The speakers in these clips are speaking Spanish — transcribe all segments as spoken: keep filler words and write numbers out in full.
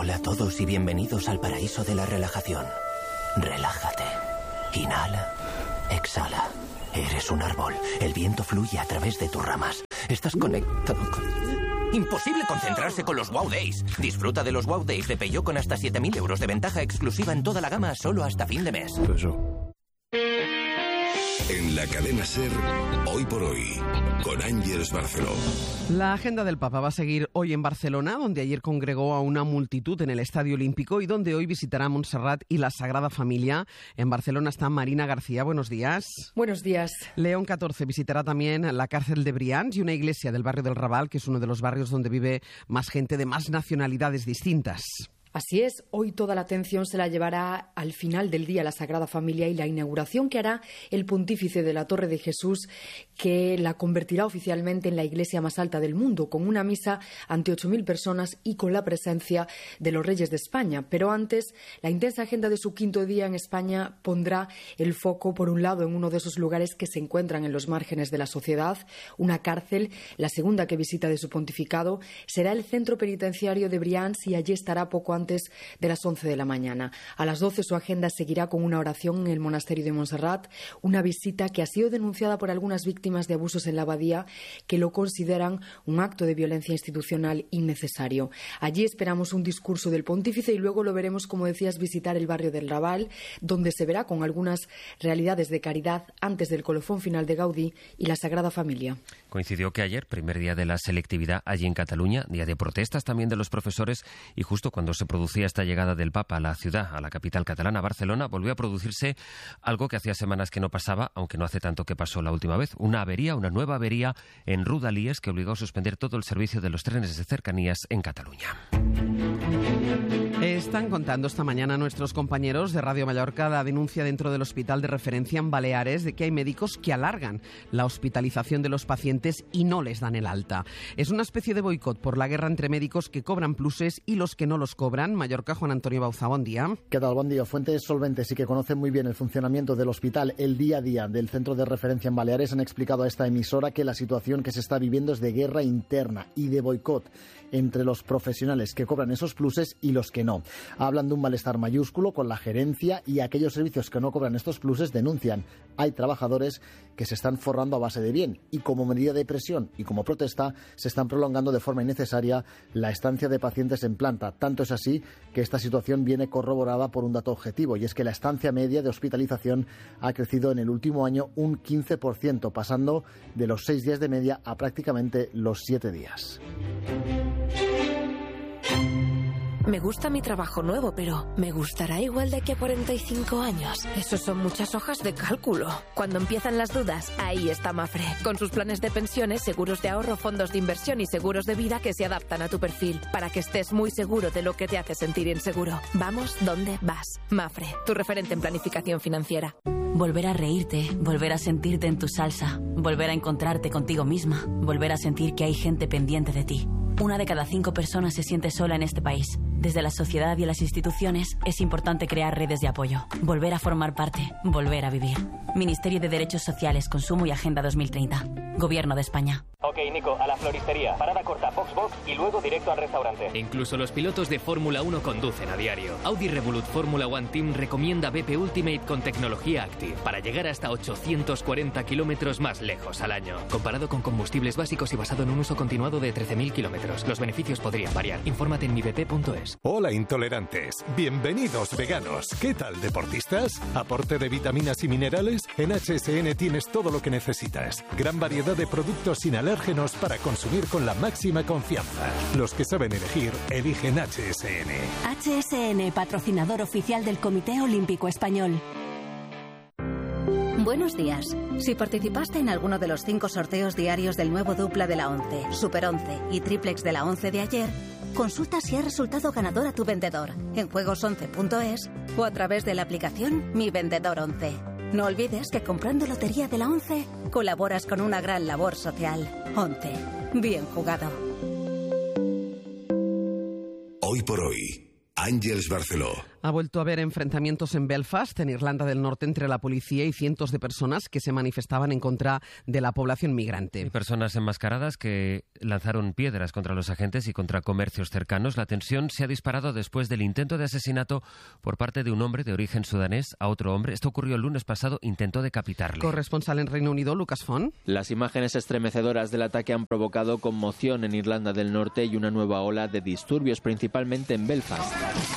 Hola a todos y bienvenidos al paraíso de la relajación. Relájate. Inhala. Exhala. Eres un árbol. El viento fluye a través de tus ramas. Estás conectado con... Imposible concentrarse con los Wow Days. Disfruta de los Wow Days de Peugeot con hasta siete mil euros de ventaja exclusiva en toda la gama solo hasta fin de mes. En la cadena SER, Hoy por Hoy, con Ángeles Barceló. La agenda del Papa va a seguir hoy en Barcelona, donde ayer congregó a una multitud en el Estadio Olímpico y donde hoy visitará Montserrat y la Sagrada Familia. En Barcelona está Marina García. Buenos días. Buenos días. León catorce visitará también la cárcel de Brians y una iglesia del barrio del Raval, que es uno de los barrios donde vive más gente de más nacionalidades distintas. Así es, hoy toda la atención se la llevará al final del día la Sagrada Familia y la inauguración que hará el pontífice de la Torre de Jesús, que la convertirá oficialmente en la iglesia más alta del mundo, con una misa ante ocho mil personas y con la presencia de los reyes de España. Pero antes, la intensa agenda de su quinto día en España pondrá el foco, por un lado, en uno de esos lugares que se encuentran en los márgenes de la sociedad, una cárcel. La segunda que visita de su pontificado será el centro penitenciario de Brians y allí estará poco antes antes de las once de la mañana. A las doce su agenda seguirá con una oración en el monasterio de Montserrat, una visita que ha sido denunciada por algunas víctimas de abusos en la abadía que lo consideran un acto de violencia institucional innecesario. Allí esperamos un discurso del pontífice y luego lo veremos, como decías, visitar el barrio del Raval, donde se verá con algunas realidades de caridad antes del colofón final de Gaudí y la Sagrada Familia. Coincidió que ayer, primer día de la selectividad allí en Cataluña, día de protestas también de los profesores, y justo cuando se producía esta llegada del Papa a la ciudad, a la capital catalana, Barcelona, volvió a producirse algo que hacía semanas que no pasaba, aunque no hace tanto que pasó la última vez, una avería, una nueva avería en Rodalies que obligó a suspender todo el servicio de los trenes de cercanías en Cataluña. Están contando esta mañana nuestros compañeros de Radio Mallorca la denuncia dentro del hospital de referencia en Baleares de que hay médicos que alargan la hospitalización de los pacientes y no les dan el alta. Es una especie de boicot por la guerra entre médicos que cobran pluses y los que no los cobran. Mallorca, Juan Antonio Bauza, buen día. ¿Qué tal? Buen día. Fuentes solventes y que conocen muy bien el funcionamiento del hospital, el día a día del centro de referencia en Baleares, han explicado a esta emisora que la situación que se está viviendo es de guerra interna y de boicot entre los profesionales que cobran esos pluses y los que no. Hablan de un malestar mayúsculo con la gerencia y aquellos servicios que no cobran estos pluses denuncian. Hay trabajadores que se están forrando a base de bien y como medida de presión y como protesta se están prolongando de forma innecesaria la estancia de pacientes en planta. Tanto es así que esta situación viene corroborada por un dato objetivo y es que la estancia media de hospitalización ha crecido en el último año un quince por ciento, pasando de los seis días de media a prácticamente los siete días. Me gusta mi trabajo nuevo, pero ¿me gustará igual de aquí a cuarenta y cinco años? Eso son muchas hojas de cálculo. Cuando empiezan las dudas, ahí está Mafre, con sus planes de pensiones, seguros de ahorro, fondos de inversión y seguros de vida que se adaptan a tu perfil, para que estés muy seguro de lo que te hace sentir inseguro. Vamos donde vas. Mafre, tu referente en planificación financiera. Volver a reírte, volver a sentirte en tu salsa, volver a encontrarte contigo misma, volver a sentir que hay gente pendiente de ti. Una de cada cinco personas se siente sola en este país. Desde la sociedad y las instituciones es importante crear redes de apoyo, volver a formar parte, volver a vivir. Ministerio de Derechos Sociales, Consumo y Agenda dos mil treinta. Gobierno de España. Ok, Nico, a la floristería. Parada corta, Foxbox y luego directo al restaurante. Incluso los pilotos de Fórmula uno conducen a diario. Audi Revolut Fórmula One Team recomienda B P Ultimate con tecnología Active para llegar hasta ochocientos cuarenta kilómetros más lejos al año. Comparado con combustibles básicos y basado en un uso continuado de trece mil kilómetros. Los beneficios podrían variar. Infórmate en mi b p punto es. Hola, intolerantes. Bienvenidos, veganos. ¿Qué tal, deportistas? ¿Aporte de vitaminas y minerales? En H S N tienes todo lo que necesitas. Gran variedad de productos sin alérgenos para consumir con la máxima confianza. Los que saben elegir, eligen H S N. H S N, patrocinador oficial del Comité Olímpico Español. Buenos días. Si participaste en alguno de los cinco sorteos diarios del nuevo dupla de la once, Super once y triplex de la once de ayer, consulta si ha resultado ganador a tu vendedor en juegos once punto es o a través de la aplicación Mi Vendedor once. No olvides que comprando Lotería de la once colaboras con una gran labor social. once. Bien jugado. Hoy por hoy, Ángeles Barceló. Ha vuelto a haber enfrentamientos en Belfast, en Irlanda del Norte, entre la policía y cientos de personas que se manifestaban en contra de la población migrante. Hay personas enmascaradas que lanzaron piedras contra los agentes y contra comercios cercanos. La tensión se ha disparado después del intento de asesinato por parte de un hombre de origen sudanés a otro hombre. Esto ocurrió el lunes pasado, intentó decapitarle. Corresponsal en Reino Unido, Lucas Font. Las imágenes estremecedoras del ataque han provocado conmoción en Irlanda del Norte y una nueva ola de disturbios, principalmente en Belfast,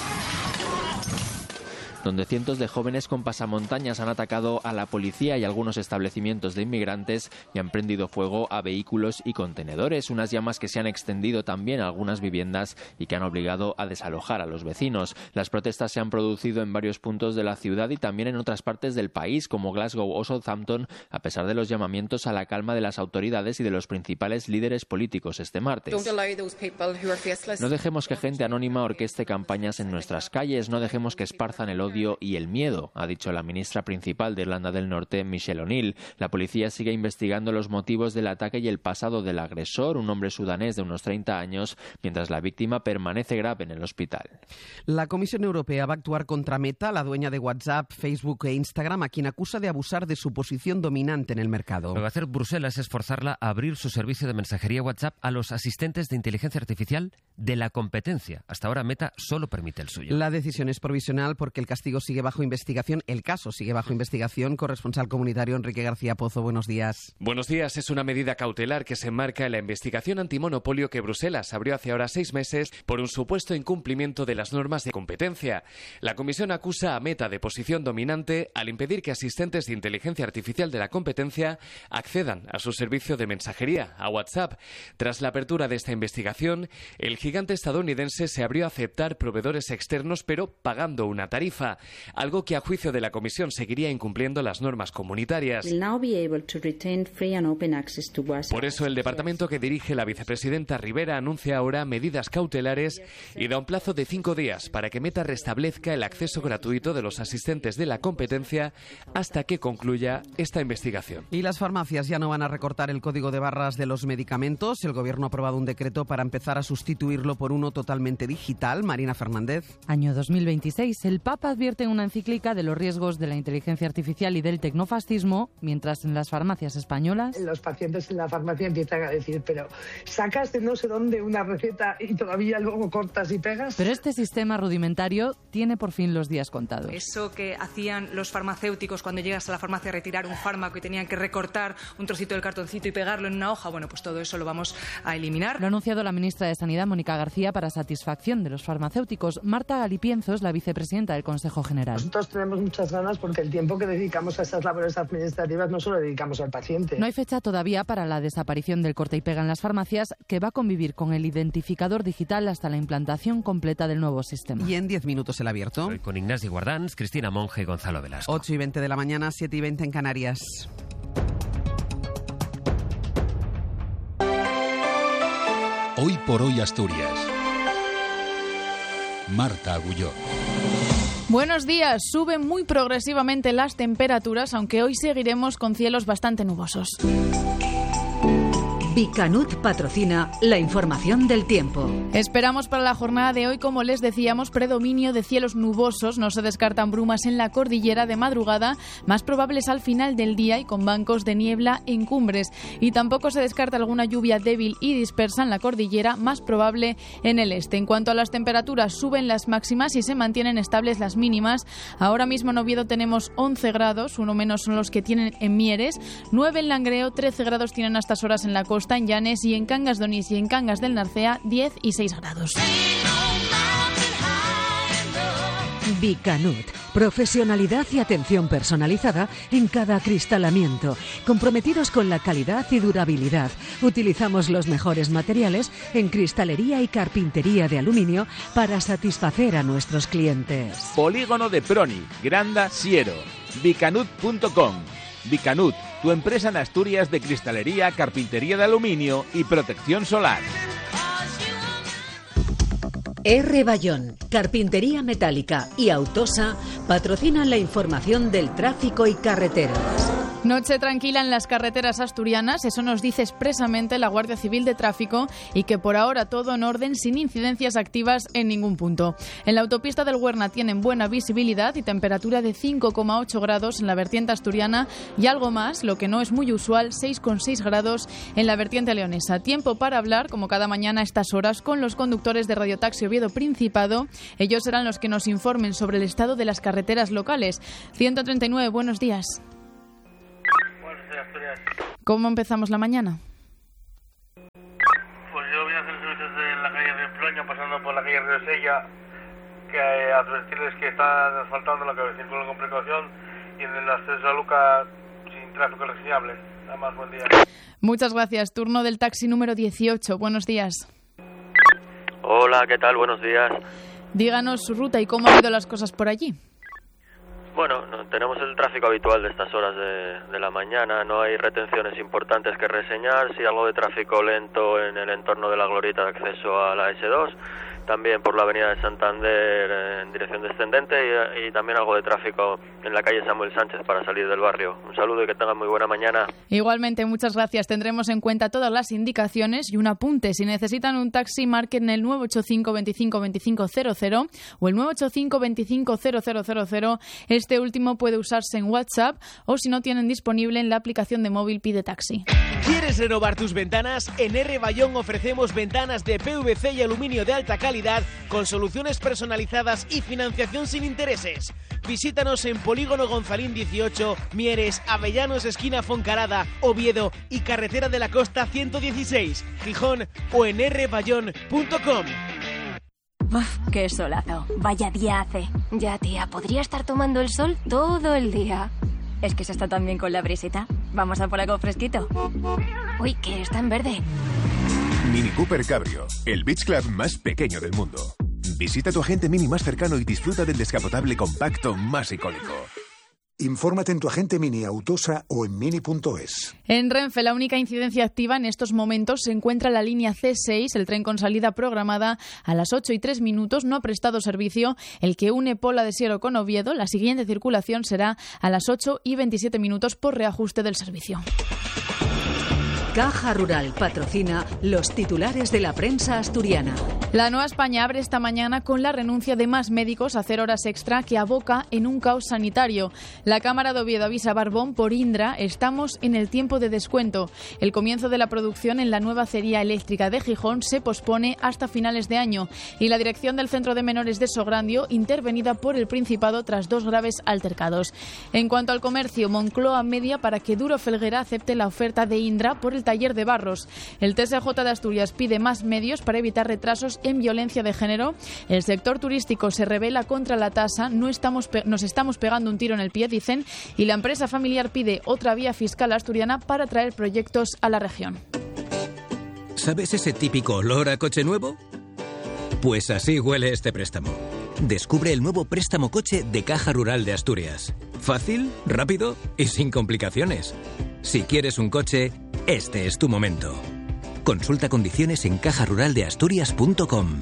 donde cientos de jóvenes con pasamontañas han atacado a la policía y algunos establecimientos de inmigrantes y han prendido fuego a vehículos y contenedores. Unas llamas que se han extendido también a algunas viviendas y que han obligado a desalojar a los vecinos. Las protestas se han producido en varios puntos de la ciudad y también en otras partes del país, como Glasgow o Southampton, a pesar de los llamamientos a la calma de las autoridades y de los principales líderes políticos este martes. No dejemos que gente anónima orqueste campañas en nuestras calles, no dejemos que esparzan el odio y el miedo, ha dicho la ministra principal de Irlanda del Norte, Michelle O'Neill. La policía sigue investigando los motivos del ataque y el pasado del agresor, un hombre sudanés de unos treinta años, mientras la víctima permanece grave en el hospital. La Comisión Europea va a actuar contra Meta, la dueña de WhatsApp, Facebook e Instagram, a quien acusa de abusar de su posición dominante en el mercado. Lo que va a hacer Bruselas es forzarla a abrir su servicio de mensajería WhatsApp a los asistentes de inteligencia artificial de la competencia. Hasta ahora Meta solo permite el suyo. La decisión es provisional porque el castigo sigue bajo investigación. El caso sigue bajo investigación. Corresponsal comunitario Enrique García Pozo, buenos días. Buenos días. Es una medida cautelar que se enmarca en la investigación antimonopolio que Bruselas abrió hace ahora seis meses por un supuesto incumplimiento de las normas de competencia. La comisión acusa a Meta de posición dominante al impedir que asistentes de inteligencia artificial de la competencia accedan a su servicio de mensajería, a WhatsApp. Tras la apertura de esta investigación, el gigante estadounidense se abrió a aceptar proveedores externos, pero pagando una tarifa, algo que a juicio de la Comisión seguiría incumpliendo las normas comunitarias. Por eso el departamento que dirige la vicepresidenta Rivera anuncia ahora medidas cautelares y da un plazo de cinco días para que Meta restablezca el acceso gratuito de los asistentes de la competencia hasta que concluya esta investigación. Y las farmacias ya no van a recortar el código de barras de los medicamentos. El Gobierno ha aprobado un decreto para empezar a sustituirlo por uno totalmente digital. Marina Fernández. Año dos mil veintiséis. El Papa advierte en una encíclica de los riesgos de la inteligencia artificial y del tecnofascismo, mientras en las farmacias españolas los pacientes en la farmacia empiezan a decir, pero sacas de no sé dónde una receta y todavía luego cortas y pegas. Pero este sistema rudimentario tiene por fin los días contados. Eso que hacían los farmacéuticos cuando llegas a la farmacia a retirar un fármaco y tenían que recortar un trocito del cartoncito y pegarlo en una hoja, bueno, pues todo eso lo vamos a eliminar. Lo ha anunciado la ministra de Sanidad, Mónica García, para satisfacción de los farmacéuticos. Marta Galipienzo es la vicepresidenta del Consejo General. Nosotros tenemos muchas ganas porque el tiempo que dedicamos a esas labores administrativas no solo dedicamos al paciente. No hay fecha todavía para la desaparición del corta y pega en las farmacias, que va a convivir con el identificador digital hasta la implantación completa del nuevo sistema. Y en diez minutos el abierto. Hoy con Ignasi Guardans, Cristina Monge y Gonzalo Velasco. ocho y veinte de la mañana, siete y veinte en Canarias. Hoy por hoy Asturias. Marta Agulló. Buenos días. Suben muy progresivamente las temperaturas, aunque hoy seguiremos con cielos bastante nubosos. Bicanut patrocina la información del tiempo. Esperamos para la jornada de hoy, como les decíamos, predominio de cielos nubosos. No se descartan brumas en la cordillera de madrugada, más probables al final del día y con bancos de niebla en cumbres. Y tampoco se descarta alguna lluvia débil y dispersa en la cordillera, más probable en el este. En cuanto a las temperaturas, suben las máximas y se mantienen estables las mínimas. Ahora mismo en Oviedo tenemos once grados, uno menos son los que tienen en Mieres, nueve en Langreo, trece grados tienen a estas horas en la costa, en Llanes, y en Cangas de Onís y en Cangas del Narcea diez y seis grados. Bicanut, profesionalidad y atención personalizada en cada acristalamiento, comprometidos con la calidad y durabilidad. Utilizamos los mejores materiales en cristalería y carpintería de aluminio para satisfacer a nuestros clientes. Polígono de Proni, Granda, Siero, bicanut punto com. Bicanut, tu empresa en Asturias de cristalería, carpintería de aluminio y protección solar. R. Bayón, Carpintería Metálica y Autosa patrocinan la información del tráfico y carreteras. Noche tranquila en las carreteras asturianas, eso nos dice expresamente la Guardia Civil de Tráfico, y que por ahora todo en orden, sin incidencias activas en ningún punto. En la autopista del Huerna tienen buena visibilidad y temperatura de cinco coma ocho grados en la vertiente asturiana y algo más, lo que no es muy usual, seis coma seis grados en la vertiente leonesa. Tiempo para hablar, como cada mañana a estas horas, con los conductores de Radio Taxi Oviedo Principado. Ellos serán los que nos informen sobre el estado de las carreteras locales. ciento treinta y nueve, buenos días. ¿Cómo empezamos la mañana? Pues yo voy a hacer servicios en la calle de Ploña, pasando por la calle Río Sella, que eh, advertirles que están asfaltando la que circulan con precaución, y en el acceso a Luca sin tráfico reseñable. Nada más, buen día. Muchas gracias. Turno del taxi número dieciocho. Buenos días. Hola, ¿qué tal? Buenos días. Díganos su ruta y cómo han ido las cosas por allí. Bueno, no, tenemos el tráfico habitual de estas horas de, de la mañana, no hay retenciones importantes que reseñar, sí algo de tráfico lento en el entorno de la glorieta de acceso a la ese dos, también por la avenida de Santander en dirección descendente y, y también algo de tráfico en la calle Samuel Sánchez para salir del barrio. Un saludo y que tengan muy buena mañana. Igualmente, muchas gracias. Tendremos en cuenta todas las indicaciones y un apunte. Si necesitan un taxi, marquen el nueve ocho cinco, veinticinco, veinticinco cero cero o el nueve ocho cinco, veinticinco cero cero cero cero. Este último puede usarse en WhatsApp o si no tienen disponible en la aplicación de móvil Pide Taxi. ¿Quieres renovar tus ventanas? En R. Bayón ofrecemos ventanas de P V C y aluminio de alta calidad con soluciones personalizadas y financiación sin intereses. Visítanos en Polígono Gonzalín dieciocho, Mieres, Avellanos, esquina Foncarada, Oviedo y Carretera de la Costa ciento dieciséis, Gijón o en r bayón punto com. Uf, qué solazo. Vaya día hace. Ya, tía, podría estar tomando el sol todo el día. Es que se está tan bien con la brisita. Vamos a por algo fresquito. Uy, que está en verde. Mini Cooper Cabrio, el beach club más pequeño del mundo. Visita tu agente Mini más cercano y disfruta del descapotable compacto más icónico. Infórmate en tu agente Mini Autosa o en mini punto es. En Renfe, la única incidencia activa en estos momentos se encuentra la línea ce seis, el tren con salida programada a las ocho y tres minutos, no ha prestado servicio el que une Pola de Siero con Oviedo. La siguiente circulación será a las ocho y veintisiete minutos por reajuste del servicio. Caja Rural patrocina los titulares de la prensa asturiana. La Nueva España abre esta mañana con la renuncia de más médicos a hacer horas extra que aboca en un caos sanitario. La Cámara de Oviedo avisa a Barbón por Indra, estamos en el tiempo de descuento. El comienzo de la producción en la nueva acería eléctrica de Gijón se pospone hasta finales de año. Y la dirección del Centro de Menores de Sograndio, intervenida por el Principado tras dos graves altercados. En cuanto al comercio, Moncloa media para que Duro Felguera acepte la oferta de Indra por el taller de Barros. El T S J de Asturias pide más medios para evitar retrasos en violencia de género. El sector turístico se rebela contra la tasa. No estamos pe- nos estamos pegando un tiro en el pie, dicen. Y la empresa familiar pide otra vía fiscal asturiana para traer proyectos a la región. ¿Sabes ese típico olor a coche nuevo? Pues así huele este préstamo. Descubre el nuevo préstamo coche de Caja Rural de Asturias. Fácil, rápido y sin complicaciones. Si quieres un coche, este es tu momento. Consulta condiciones en caja rural de asturias punto com.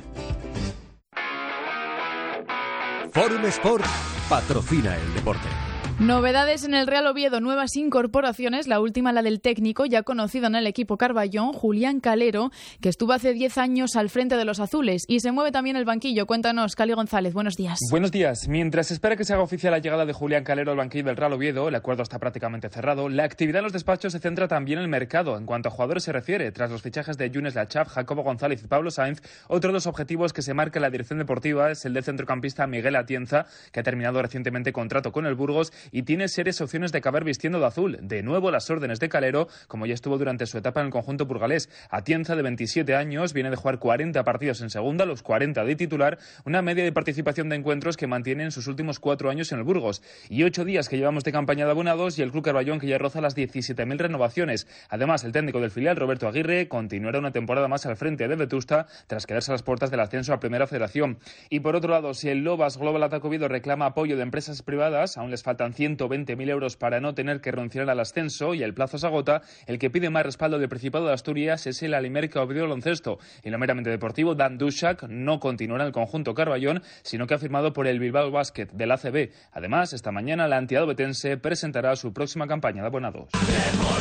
Forum Sport patrocina el deporte. Novedades en el Real Oviedo, nuevas incorporaciones, la última la del técnico ya conocido en el equipo Carballón, Julián Calero, que estuvo hace diez años al frente de los azules, y se mueve también el banquillo. Cuéntanos, Cali González, buenos días. Buenos días. Mientras se espera que se haga oficial la llegada de Julián Calero al banquillo del Real Oviedo, el acuerdo está prácticamente cerrado, la actividad en los despachos se centra también en el mercado. En cuanto a jugadores se refiere, tras los fichajes de Younes Lachaf, Jacobo González y Pablo Sainz, otros dos objetivos que se marca la dirección deportiva es el del centrocampista Miguel Atienza, que ha terminado recientemente contrato con el Burgos y tiene serias opciones de acabar vistiendo de azul. De nuevo las órdenes de Calero, como ya estuvo durante su etapa en el conjunto burgalés. Atienza, de veintisiete años, viene de jugar cuarenta partidos en segunda, los cuarenta de titular, una media de participación de encuentros que mantiene en sus últimos cuatro años en el Burgos. Y ocho días que llevamos de campaña de abonados y el Club Carballón que ya roza las diecisiete mil renovaciones. Además, el técnico del filial, Roberto Aguirre, continuará una temporada más al frente de Vetusta tras quedarse a las puertas del ascenso a Primera Federación. Y por otro lado, si el Lobas Global Ataque Oviedo reclama apoyo de empresas privadas, aún les faltan pagan ciento veinte mil euros para no tener que renunciar al ascenso y el plazo se agota, el que pide más respaldo del Principado de Asturias es el Alimerca Oviedo Baloncesto. En lo meramente deportivo, Dan Dushak no continuará en el conjunto Carballón, sino que ha firmado por el Bilbao Basket del A C B. Además, esta mañana la entidad obetense presentará su próxima campaña de abonados.